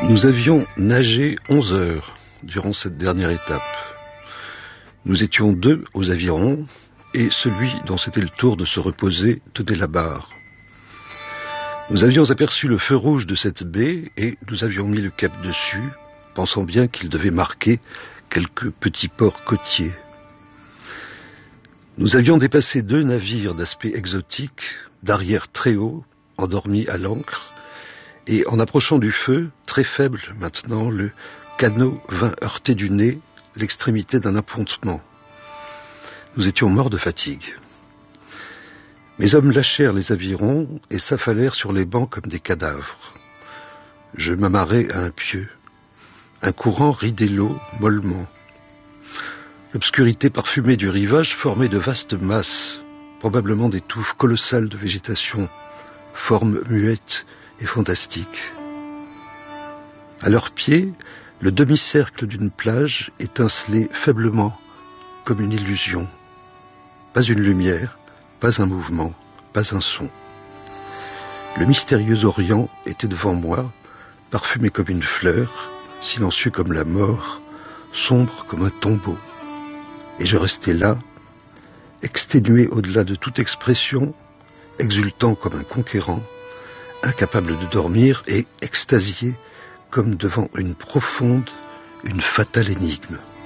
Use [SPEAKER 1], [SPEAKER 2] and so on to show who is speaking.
[SPEAKER 1] Nous avions nagé 11 heures durant cette dernière étape. Nous étions 2 aux avirons et celui dont c'était le tour de se reposer tenait la barre. Nous avions aperçu le feu rouge de cette baie et nous avions mis le cap dessus, pensant bien qu'il devait marquer quelques petits ports côtiers. Nous avions dépassé 2 navires d'aspect exotique, d'arrière très haut, endormis à l'ancre, et en approchant du feu, très faible maintenant, le canot vint heurter du nez l'extrémité d'un appontement. Nous étions morts de fatigue. Mes hommes lâchèrent les avirons et s'affalèrent sur les bancs comme des cadavres. Je m'amarrai à un pieu. Un courant ridait l'eau mollement. L'obscurité parfumée du rivage formait de vastes masses, probablement des touffes colossales de végétation, formes muettes et fantastiques. À leurs pieds, le demi-cercle d'une plage étincelait faiblement comme une illusion. Pas une lumière, pas un mouvement, pas un son. Le mystérieux Orient était devant moi, parfumé comme une fleur, silencieux comme la mort, sombre comme un tombeau. Et je restais là, exténué au-delà de toute expression, exultant comme un conquérant, incapable de dormir et extasié comme devant une profonde, une fatale énigme.